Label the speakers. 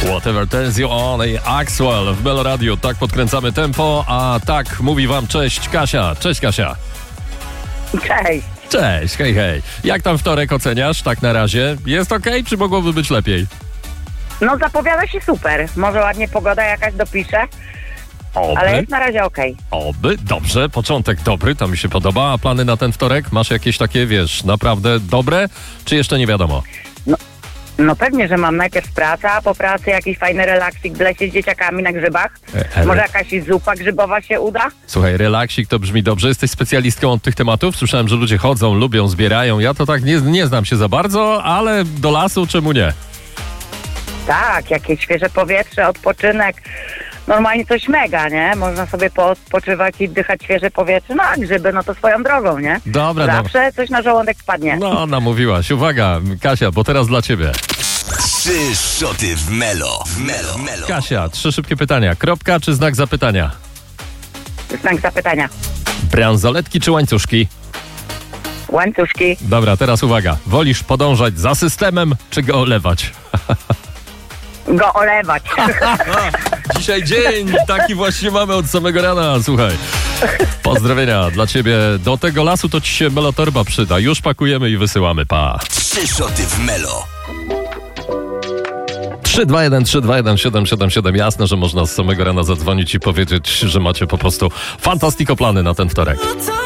Speaker 1: Whatever Turns You On i Axwell w Melo Radio. Tak podkręcamy tempo, a tak mówi wam cześć Kasia. Cześć Kasia.
Speaker 2: Cześć.
Speaker 1: Cześć, hej, hej. Jak tam wtorek oceniasz tak na razie? Jest okej, czy mogłoby być lepiej?
Speaker 2: No zapowiada się super. Może ładnie pogoda jakaś dopisze, ale jest na razie okej.
Speaker 1: Oby, dobrze, początek dobry, to mi się podoba. A plany na ten wtorek? Masz jakieś takie, wiesz, naprawdę dobre, czy jeszcze nie wiadomo?
Speaker 2: No pewnie, że mam najpierw praca, a po pracy jakiś fajny relaksik w lesie z dzieciakami na grzybach. Może jakaś zupa grzybowa się uda?
Speaker 1: Słuchaj, relaksik to brzmi dobrze. Jesteś specjalistką od tych tematów? Słyszałem, że ludzie chodzą, lubią, zbierają. Ja to tak nie znam się za bardzo, ale do lasu czemu nie?
Speaker 2: Tak, jakieś świeże powietrze, odpoczynek. Normalnie coś mega, nie? Można sobie odpoczywać i wdychać świeże powietrze. No a grzyby, no to swoją drogą, nie?
Speaker 1: Dobra,
Speaker 2: zawsze coś na żołądek wpadnie.
Speaker 1: No, namówiłaś. Uwaga, Kasia, bo teraz dla ciebie.
Speaker 3: 3 szoty w Melo.
Speaker 1: Kasia, 3 szybkie pytania. Kropka czy znak zapytania?
Speaker 2: Znak zapytania.
Speaker 1: Bransoletki czy łańcuszki?
Speaker 2: Łańcuszki.
Speaker 1: Dobra, teraz uwaga. Wolisz podążać za systemem czy go olewać?
Speaker 2: Go olewać.
Speaker 1: Dzisiaj dzień taki właśnie mamy od samego rana, słuchaj. Pozdrowienia dla ciebie. Do tego lasu to ci się melotorba przyda. Już pakujemy i wysyłamy, pa.
Speaker 3: 3 szoty w Melo.
Speaker 1: 321 jasne, że można z samego rana zadzwonić i powiedzieć, że macie po prostu fantastiko plany na ten wtorek.